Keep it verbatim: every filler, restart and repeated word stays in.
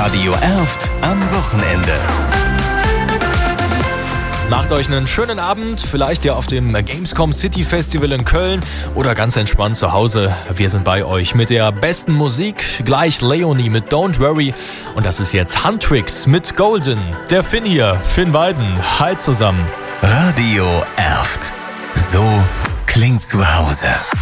Radio Erft am Wochenende. Macht euch einen schönen Abend, vielleicht ja auf dem Gamescom City Festival in Köln oder ganz entspannt zu Hause. Wir sind bei euch mit der besten Musik. Gleich Leonie mit Don't Worry und das ist jetzt Huntrix mit Golden. Der Finn hier, Finn Weiden. Hi zusammen. Radio Erft. So klingt zu Hause.